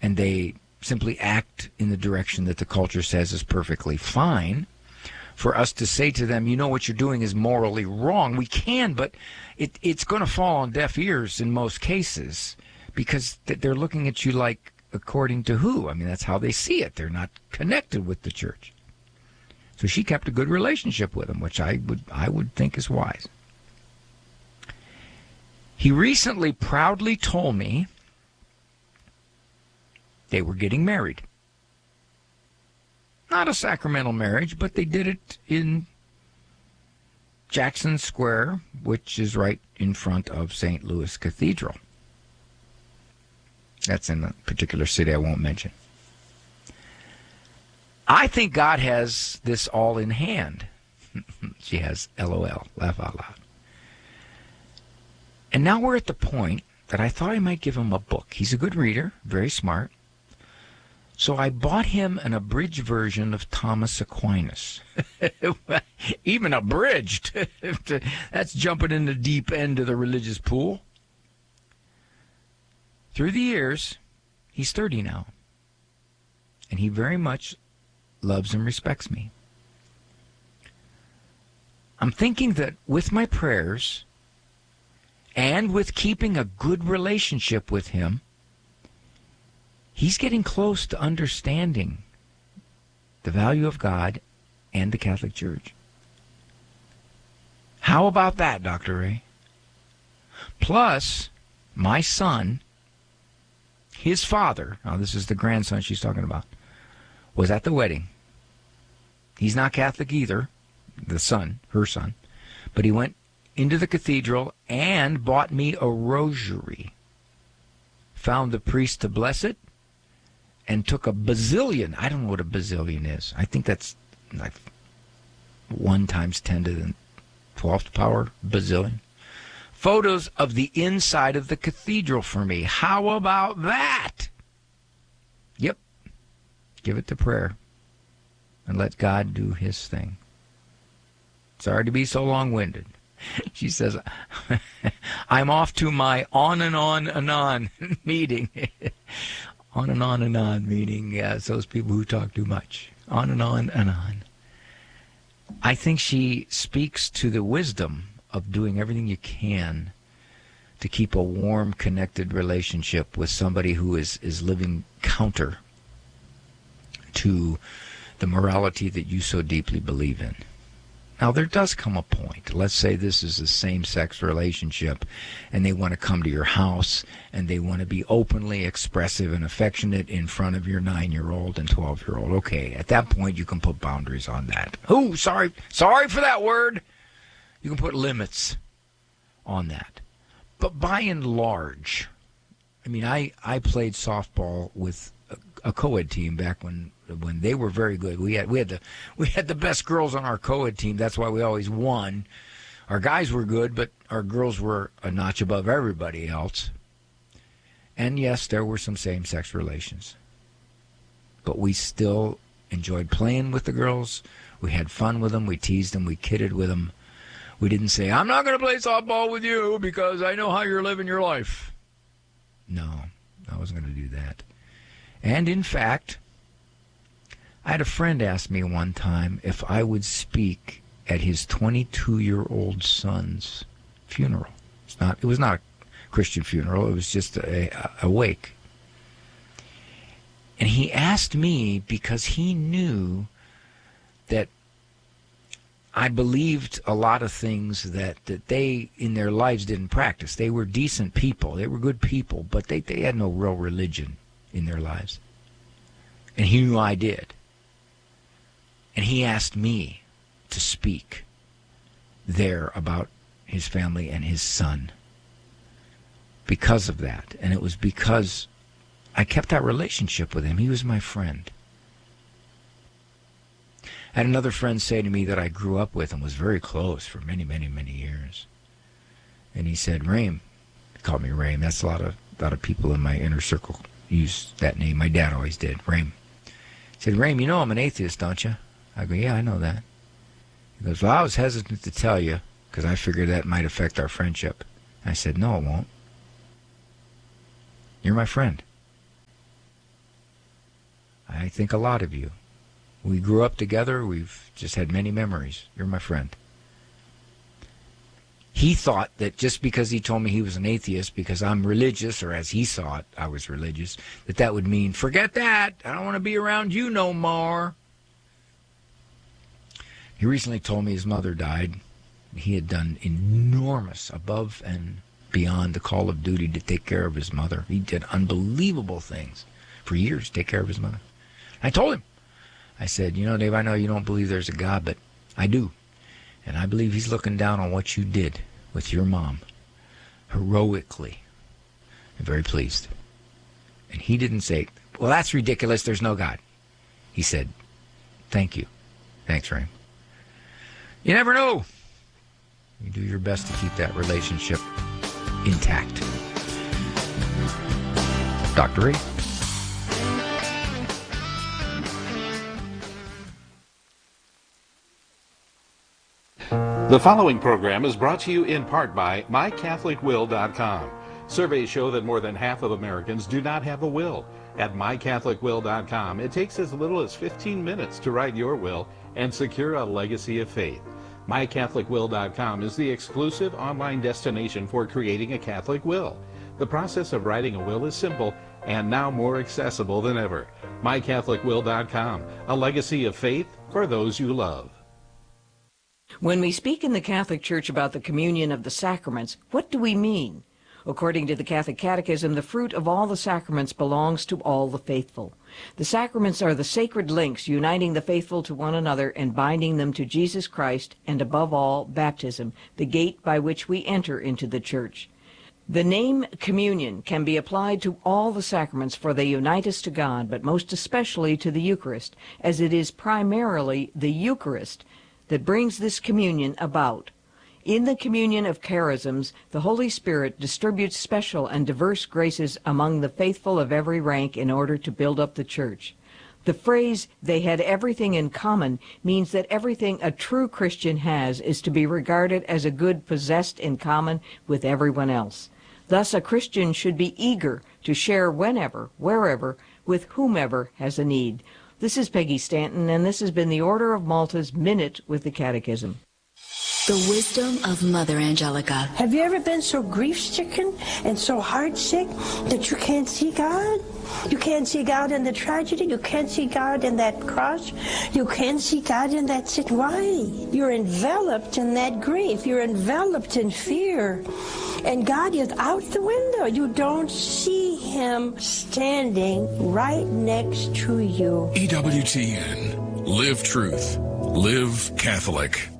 and they simply act in the direction that the culture says is perfectly fine, for us to say to them, you know what you're doing is morally wrong. We can, but it's going to fall on deaf ears in most cases, because they're looking at you like, according to who? I mean, that's how they see it. They're not connected with the church. So she kept a good relationship with him, which I would think is wise. He recently proudly told me they were getting married. Not a sacramental marriage, but they did it in Jackson Square, which is right in front of St. Louis Cathedral. That's in a particular city I won't mention. I think God has this all in hand. She has LOL, laugh out loud. And now we're at the point that I thought I might give him a book. He's a good reader, very smart. So I bought him an abridged version of Thomas Aquinas. Even abridged. That's jumping in the deep end of the religious pool. Through the years, he's 30 now. And he very much loves and respects me. I'm thinking that with my prayers and with keeping a good relationship with him, he's getting close to understanding the value of God and the Catholic Church. How about that, Dr. Ray? Plus, my son, his father, now this is the grandson she's talking about, was at the wedding. He's not Catholic either, the son, her son, but he went into the cathedral and bought me a rosary, found the priest to bless it, and took a bazillion. I don't know what a bazillion is. I think that's like 1 times 10 to the 12th power, bazillion. Photos of the inside of the cathedral for me. How about that? Yep. Give it to prayer and let God do his thing. Sorry to be so long-winded. She says, I'm off to my on and on anon meeting. On and on and on, meaning it's those people who talk too much. On and on and on. I think she speaks to the wisdom of doing everything you can to keep a warm, connected relationship with somebody who is living counter to the morality that you so deeply believe in. Now, there does come a point. Let's say this is a same-sex relationship, and they want to come to your house, and they want to be openly expressive and affectionate in front of your 9-year-old and 12-year-old. Okay, at that point, you can put boundaries on that. Oh, sorry for that word. You can put limits on that. But by and large, I mean, I played softball with a co-ed team back when they were very good. We had the best girls on our co-ed team. That's why we always won. Our guys were good, but our girls were a notch above everybody else. And yes, there were some same-sex relations. But we still enjoyed playing with the girls. We had fun with them. We teased them. We kidded with them. We didn't say, I'm not going to play softball with you because I know how you're living your life. No, I wasn't going to do that. And in fact, I had a friend ask me one time if I would speak at his 22-year-old son's funeral. It was not a Christian funeral. It was just a wake. And he asked me because he knew that I believed a lot of things that they, in their lives, didn't practice. They were decent people. They were good people, but they had no real religion in their lives. And he knew I did. And he asked me to speak there about his family and his son because of that. And it was because I kept that relationship with him. He was my friend. I had another friend say to me that I grew up with and was very close for many, many, many years. And he said, Raim, he called me Raim. That's a lot of people in my inner circle use that name. My dad always did, Raim. He said, Raim, you know I'm an atheist, don't you? I go, yeah, I know that. He goes, well, I was hesitant to tell you because I figured that might affect our friendship. I said, no, it won't. You're my friend. I think a lot of you. We grew up together. We've just had many memories. You're my friend. He thought that just because he told me he was an atheist because I'm religious, or as he saw it, I was religious, that would mean, forget that. I don't want to be around you no more. He recently told me his mother died. He had done enormous, above and beyond the call of duty to take care of his mother. He did unbelievable things for years to take care of his mother. I told him, I said, Dave, I know you don't believe there's a God, but I do. And I believe he's looking down on what you did with your mom, heroically. I'm very pleased. And he didn't say, well, that's ridiculous, there's no God. He said, thank you. Thanks, Ray. You never know. You do your best to keep that relationship intact. Dr. Ray. The following program is brought to you in part by MyCatholicWill.com. Surveys show that more than half of Americans do not have a will. At MyCatholicWill.com, it takes as little as 15 minutes to write your will and secure a legacy of faith. MyCatholicWill.com is the exclusive online destination for creating a Catholic will. The process of writing a will is simple and now more accessible than ever. MyCatholicWill.com, a legacy of faith for those you love. When we speak in the Catholic Church about the communion of the sacraments, what do we mean? According to the Catholic Catechism, the fruit of all the sacraments belongs to all the faithful. The sacraments are the sacred links uniting the faithful to one another and binding them to Jesus Christ, and above all, baptism, the gate by which we enter into the Church. The name communion can be applied to all the sacraments, for they unite us to God, but most especially to the Eucharist, as it is primarily the Eucharist that brings this communion about. In the communion of charisms, the Holy Spirit distributes special and diverse graces among the faithful of every rank in order to build up the Church. The phrase, they had everything in common, means that everything a true Christian has is to be regarded as a good possessed in common with everyone else. Thus, a Christian should be eager to share whenever, wherever, with whomever has a need. This is Peggy Stanton, and this has been the Order of Malta's Minute with the Catechism. The wisdom of Mother Angelica. Have you ever been so grief-stricken and so heartsick that you can't see God? You can't see God in the tragedy. You can't see God in that cross. You can't see God in that situation. Why? You're enveloped in that grief. You're enveloped in fear. And God is out the window. You don't see Him standing right next to you. EWTN. Live truth. Live Catholic.